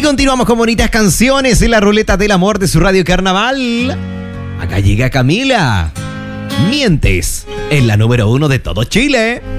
continuamos con bonitas canciones en la ruleta del amor de su Radio Carnaval. Acá llega Camila. Mientes, en la número 1 de todo Chile.